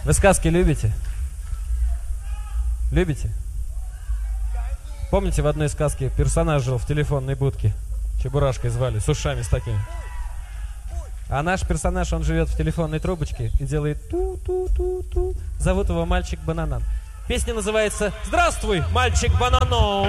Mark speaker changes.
Speaker 1: Вы сказки любите? Любите? Помните, в одной сказке персонаж жил в телефонной будке? Чебурашкой звали, с ушами с такими. А наш персонаж, он живет в телефонной трубочке и делает ту-ту-ту-ту. Зовут его Мальчик Бананан. Песня называется «Здравствуй, мальчик Бананан».